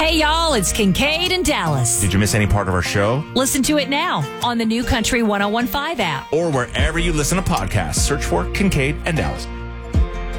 Hey, y'all, it's Kincaid in Dallas. Did you miss any part of our show? Listen to it now on the new Country 101.5 app. Or wherever you listen to podcasts. Search for Kincaid and Dallas.